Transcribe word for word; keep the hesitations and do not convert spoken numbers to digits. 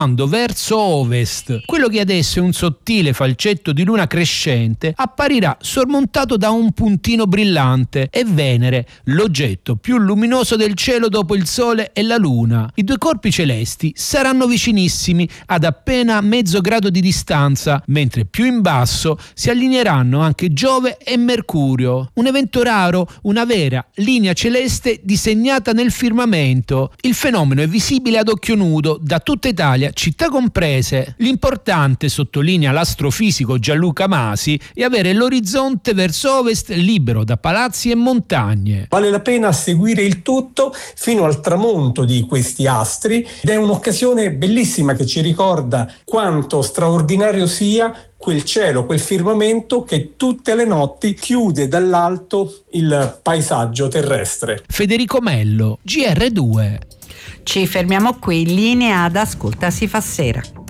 andando verso ovest. Quello che adesso è un sottile falcetto di luna crescente apparirà sormontato da un puntino brillante e Venere, l'oggetto più luminoso del cielo dopo il Sole e la Luna. I due corpi celesti saranno vicinissimi ad appena mezzo grado di distanza, mentre più in basso si allineeranno anche Giove e Mercurio. Un evento raro, una vera linea celeste disegnata nel firmamento. Il fenomeno è visibile ad occhio nudo da tutta Italia, città comprese. L'importante, sottolinea l'astrofisico Gianluca Masi, è avere l'orizzonte verso ovest libero da palazzi e montagne. Vale la pena seguire il tutto fino al tramonto di questi astri ed è un'occasione bellissima che ci ricorda quanto straordinario sia quel cielo, quel firmamento che tutte le notti chiude dall'alto il paesaggio terrestre. Federico Mello, G R due. Ci fermiamo qui, linea ad Ascolta si fa sera.